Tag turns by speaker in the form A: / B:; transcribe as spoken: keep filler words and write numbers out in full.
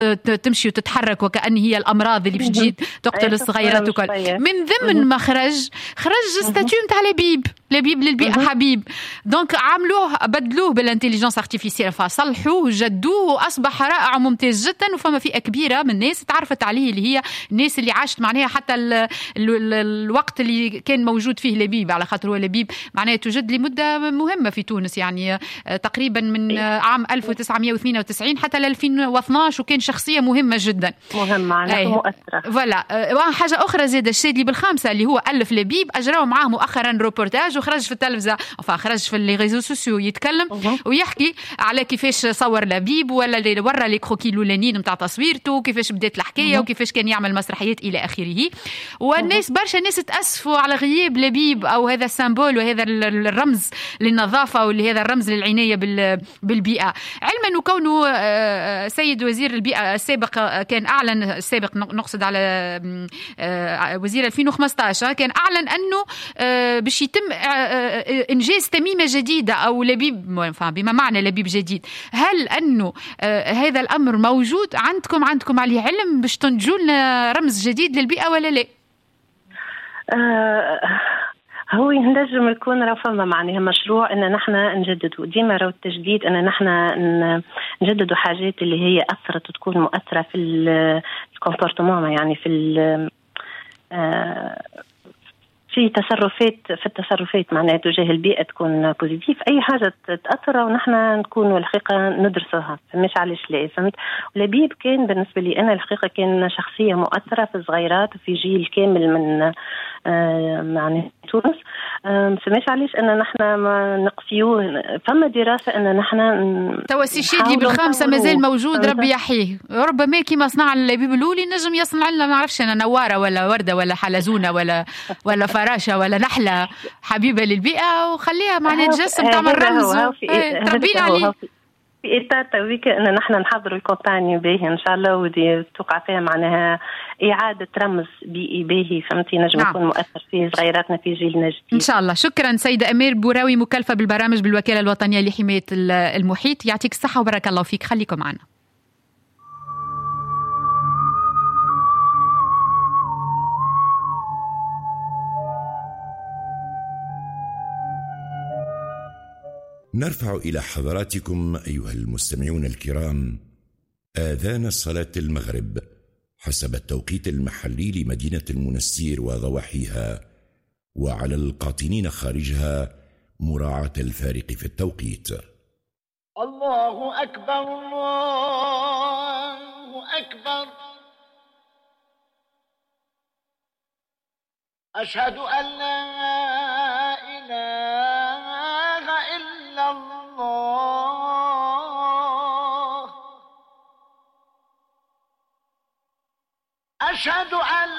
A: تمشي وتتحرك وكأن هي الأمراض اللي بتجي تقتل الصغيرات وكل. من ضمن مخرج خرج ستاتيو متاع لبيب لبيب للبيئة حبيب. دونك عملوه بدلوه بالانتليجنس ارتيفيسيال فصلحوه جدوه وأصبح رائع وممتاز جدا. وفما فئة كبيرة من الناس تعرفت عليه اللي هي الناس اللي عاشت معناها حتى ال ال ال الوقت اللي كان موجود فيه لبيب، على خاطر هو لبيب معناه توجد لمدة مهمة في تونس، يعني تقريبا من عام ألف وتسعمائة واثنين وتسعين حتى ل ألفين واثناعش، وكان شخصية مهمة جدا
B: مهمة على مؤثرة.
A: فوالا. وحاجة أخرى زاد الشادلي بالخامسة اللي هو ألف لبيب، أجراوا معاه مؤخرا روبورتاج وخرج في التلفزة خرج في اللي ريزو سوسيو يتكلم ويحكي على كيفاش صور لبيب ولا اللي ورا لي كروكي الاولانيين نتاع تصويرته، كيفاش بدات الحكايه وكيفاش كان يعمل مسرحيات الى اخره. والناس برشا ناس تاسفوا على غياب لبيب او هذا السامبول وهذا الرمز للنظافه واللي هذا الرمز للعنايه بالبيئه. علما وكونه سيد وزير البيئه السابق كان اعلن السابق نقصد على وزير ألفين وخمسة عشر كان اعلن انه باش يتم انجاز تميمه جديده او لبيب بما معنى لبيب جديد. هل انه آه هذا الامر موجود عندكم عندكم عليه علم باش تنتجوا لنا رمز جديد للبيئه ولا لا؟
B: آه هو ينجم يكون راه فما معناها مشروع ان نحن نجددوا ديما، راه التجديد ان نحن نجددوا حاجات اللي هي اثرت وتكون مؤثره في الكومبورتمون، يعني في آه في تصرفات في التصرفات معناها تجاه البيئة تكون بوزيتيف. أي حاجة تأثر ونحن نكون الحقيقة ندرسها، مش علاش لا فهمت. ولبيب كان بالنسبة لي أنا الحقيقة كان شخصية مؤثرة في الصغيرات وفي جيل كامل من آه يعني تونس. مش علاش أن نحن ما نقفيوه. فما دراسة أن نحن
A: توسي شادلي بالخامسة مازال موجود، ربي يحييه. ربما كيما صنع لبيب الأولي نجم يصنع لنا ما نعرفش أنا نوارة ولا وردة ولا حلزونة ولا ولا فراشة ولا نحلة حبيبة للبيئة وخليها معناها تجسم تعمل رمز تربينا عليه.
B: في إطار تويك أن نحن نحضر الكومباني باهي إن شاء الله، ودي توقع فيها معناها إعادة رمز بيئي باهي فهمتي نجم نعم. يكون مؤثر في صغيراتنا في جيلنا الجديد
A: إن شاء الله. شكرا سيدة أمير بوراوي مكلفة بالبرامج بالوكالة الوطنية لحماية المحيط، يعطيك الصحة وبارك الله فيك. خليكم معنا.
C: نرفع إلى حضراتكم أيها المستمعون الكرام آذان صلاة المغرب حسب التوقيت المحلي لمدينة المنستير وضواحيها، وعلى القاطنين خارجها مراعاة الفارق في التوقيت.
D: الله أكبر الله أكبر، أشهد أن لا إله إلا الله، أشهد أن